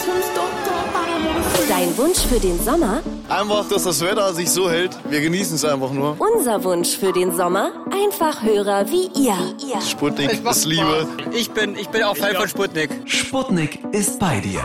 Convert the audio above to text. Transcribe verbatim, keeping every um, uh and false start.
Dein Wunsch für den Sommer? Einfach, dass das Wetter sich so hält. Wir genießen es einfach nur. Unser Wunsch für den Sommer? Einfach Hörer wie ihr. Sputnik ist Liebe. Ich bin, ich bin auch Fan von Sputnik. Sputnik ist bei dir.